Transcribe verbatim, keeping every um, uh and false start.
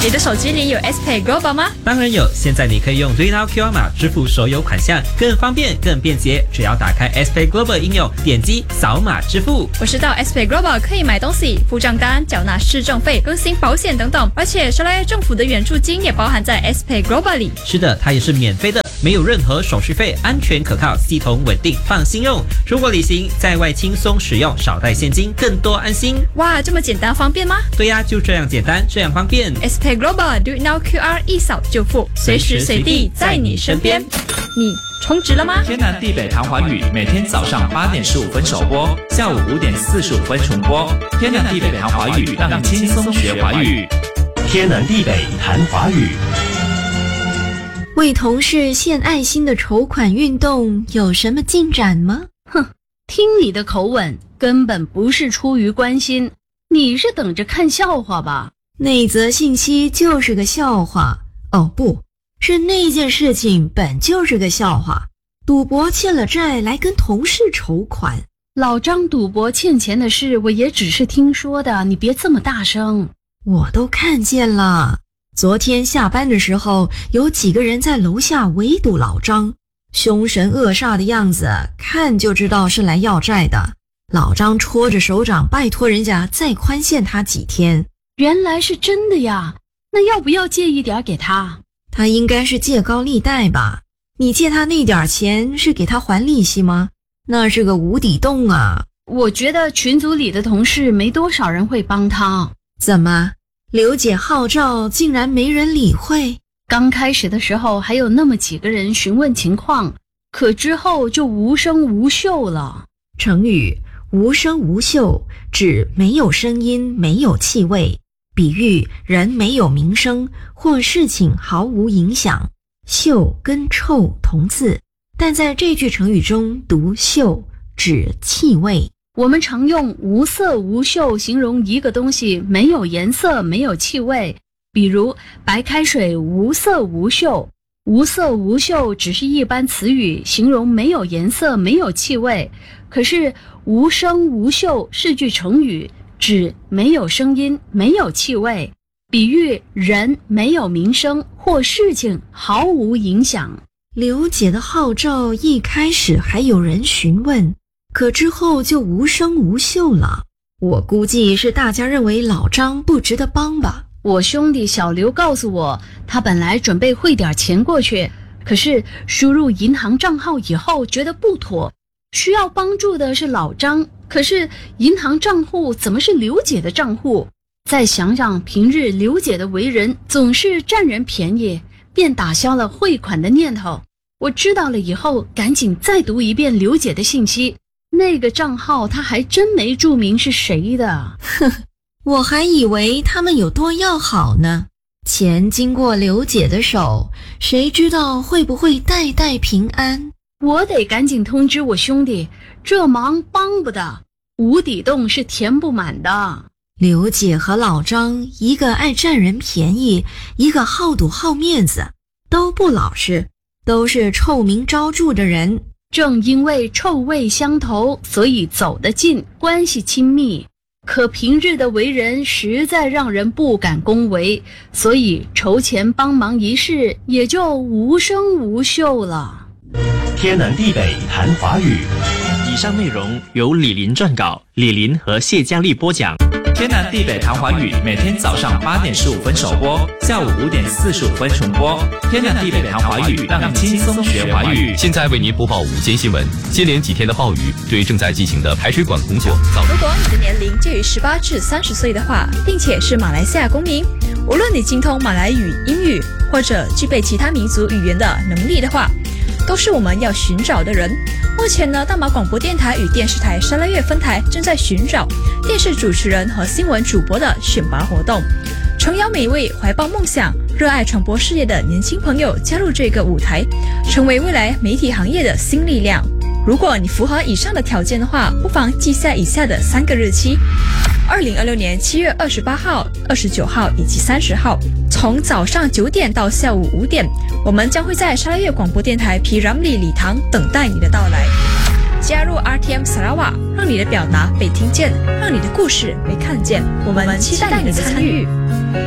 你的手机里有 S Pay Global 吗？ 当然有，现在你可以用 RedNow Q R 码支付所有款项，更方便更便捷。只要打开 S Pay Global 应用，点击扫码支付。 我知道 S Pay Global 可以买东西、付账单、缴纳市政费、更新保险等等，而且沙拉越政府的援助金也包含在 S Pay Global 里。 是的，它也是免费的，没有任何手续费，安全可靠，系统稳定，放心用。出国旅行在外轻松使用，少带现金，更多安心。 哇，这么简单方便吗？ 对呀，就这样简单，这样方便。 S Pay Global RedNow Q R 一扫就付，随时随地在你身边。你充值了吗？ 天南地北谈华语，每天早上八点十五分首播，下午五点四十五分重播。天南地北谈华语，让你轻松学华语。 天南地北谈华语。 为同事献爱心的筹款运动有什么进展吗？ 哼，听你的口吻，根本不是出于关心，你是等着看笑话吧？ 那则信息就是个笑话。哦，不是，那件事情本就是个笑话。赌博欠了债来跟同事筹款。 老张赌博欠钱的事我也只是听说的，你别这么大声。 我都看见了，昨天下班的时候有几个人在楼下围堵老张，凶神恶煞的样子，看就知道是来要债的。老张戳着手掌拜托人家再宽限他几天。 原来是真的呀，那要不要借一点给他？ 他应该是借高利贷吧？你借他那点钱是给他还利息吗？那是个无底洞啊！ 我觉得群组里的同事没多少人会帮他。 怎么，刘姐号召竟然没人理会？ 刚开始的时候还有那么几个人询问情况，可之后就无声无嗅了。 成语无声无嗅指没有声音，没有气味，比喻人没有名声或事情毫无影响。嗅跟臭同字，但在这句成语中读嗅指气味。 我们常用无色无嗅形容一个东西没有颜色没有气味，比如白开水无色无嗅。无色无嗅只是一般词语，形容没有颜色没有气味。可是无声无嗅是句成语，指没有声音没有气味，比喻人没有名声或事情毫无影响。 刘姐的号召一开始还有人询问，可之后就无声无嗅了。我估计是大家认为老张不值得帮吧。 我兄弟小刘告诉我，他本来准备汇点钱过去，可是输入银行账号以后觉得不妥，需要帮助的是老张，可是银行账户怎么是刘姐的账户？再想想平日刘姐的为人总是占人便宜，便打消了汇款的念头。我知道了以后赶紧再读一遍刘姐的信息，那个账号她还真没注明是谁的。 哼，我还以为他们有多要好呢。钱经过刘姐的手，谁知道会不会代代平安？ 我得赶紧通知我兄弟，这忙帮不得，无底洞是填不满的。 刘姐和老张，一个爱占人便宜，一个好赌好面子，都不老实，都是臭名昭著的人。 正因为臭味相投，所以走得近，关系亲密。可平日的为人实在让人不敢恭维，所以筹钱帮忙一事也就无声无嗅了。 天南地北谈华语。 以上内容由李林撰稿，李林和谢佳丽播讲。天南地北谈华语，每天早上八点十五分首播，下午五点四十五分重播。天南地北谈华语，让你轻松学华语。 现在为您播报午间新闻。接连几天的暴雨对正在进行的排水管工作造成。 如果你的年龄介于十八至三十岁的话，并且是马来西亚公民，无论你精通马来语、英语，或者具备其他民族语言的能力的话，都是我们要寻找的人。目前呢，大马广播电台与电视台沙拉越分台正在寻找电视主持人和新闻主播的选拔活动，诚邀每位怀抱梦想、热爱传播事业的年轻朋友加入这个舞台，成为未来媒体行业的新力量。如果你符合以上的条件的话，不妨记下以下的三个日期：二零二六年七月二十八号、二十九号以及三十号，从早上九点到下午五点，我们将会在沙拉越广播电台皮ramli礼堂等待你的到来。加入 R T M Sarawak， 让你的表达被听见，让你的故事被看见。我们期待你的参与。